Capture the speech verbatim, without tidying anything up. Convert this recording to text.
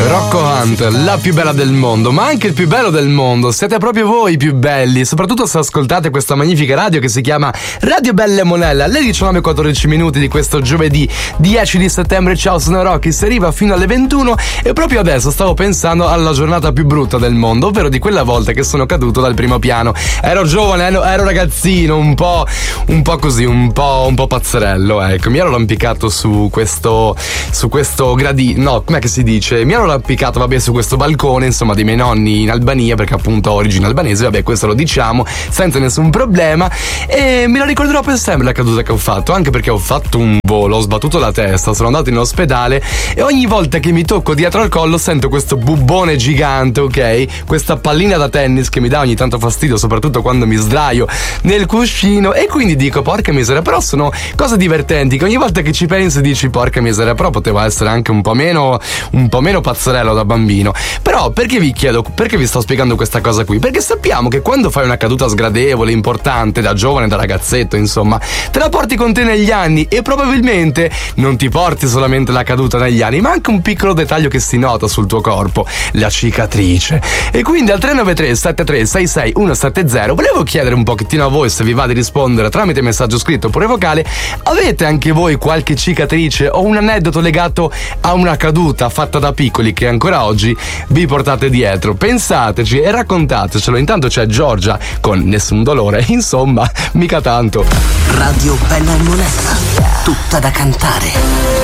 Rocco Hunt, la più bella del mondo, ma anche il più bello del mondo. Siete proprio voi i più belli, soprattutto se ascoltate questa magnifica radio che si chiama Radio Belle Monella. Alle diciannove e quattordici minuti di questo giovedì dieci di settembre. Ciao, sono Rocky, si arriva fino alle ventuno e proprio adesso stavo pensando alla giornata più brutta del mondo, ovvero di quella volta che sono caduto dal primo piano. Ero giovane, ero, ero ragazzino, un po', un po' così, un po', un po' pazzerello, ecco. Mi ero arrampicato su questo, su questo gradino, no, com'è che si dice? Mi ero arrampicato, vabbè, su questo balcone, insomma, dei miei nonni in Albania, perché appunto ho origine albanese, vabbè, questo lo diciamo senza nessun problema, e me la ricorderò per sempre la caduta che ho fatto, anche perché ho fatto un volo, ho sbattuto la testa, sono andato in ospedale e ogni volta che mi tocco dietro al collo sento questo bubbone gigante, ok? Questa pallina da tennis che mi dà ogni tanto fastidio, soprattutto quando mi sdraio nel cuscino, e quindi dico, porca miseria, però sono cose divertenti che ogni volta che ci pensi dici, porca miseria, però poteva essere anche un po' meno un po' meno pazzerello da bambino. Però perché vi chiedo, perché vi sto spiegando questa cosa qui? Perché sappiamo che quando fai una caduta sgradevole, importante, da giovane, da ragazzetto, insomma, te la porti con te negli anni, e probabilmente non ti porti solamente la caduta negli anni, ma anche un piccolo dettaglio che si nota sul tuo corpo, la cicatrice. E quindi al tre nove tre sette tre sei sei uno sette zero volevo chiedere un pochettino a voi, se vi va di rispondere tramite messaggio scritto oppure vocale, avete anche voi qualche cicatrice o un aneddoto legato a una caduta fatta da piccoli che ancora oggi vi portate dietro? Pensateci e raccontatecelo. Intanto c'è Giorgia con Nessun dolore, insomma, mica tanto. Radio Bella e Monella, tutta da cantare.